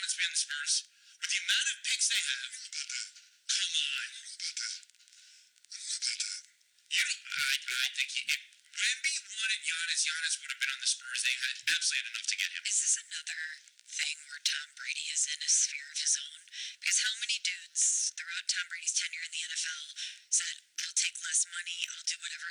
Giannis be on the Spurs? With the amount of picks they have, come on. I think if Wemby wanted Giannis, Giannis would have been on the Spurs. They had absolutely enough to get him. Is this another thing where Tom Brady is in a sphere of his own? Because how many dudes throughout Tom Brady's tenure in the NFL said, I'll take less money, I'll do whatever